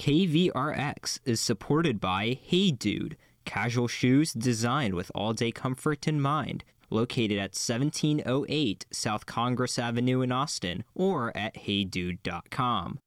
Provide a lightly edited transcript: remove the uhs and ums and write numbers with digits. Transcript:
KVRX is supported by Hey Dude, casual shoes designed with all-day comfort in mind, located at 1708 South Congress Avenue in Austin or at heydude.com.